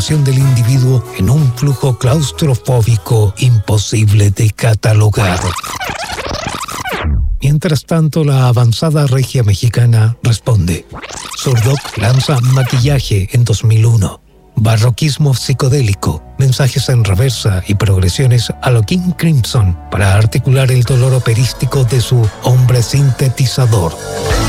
del individuo en un flujo claustrofóbico imposible de catalogar. Mientras tanto, la avanzada regia mexicana responde. Zurdok lanza Maquillaje en 2001. Barroquismo psicodélico, mensajes en reversa y progresiones a lo King Crimson para articular el dolor operístico de su hombre sintetizador.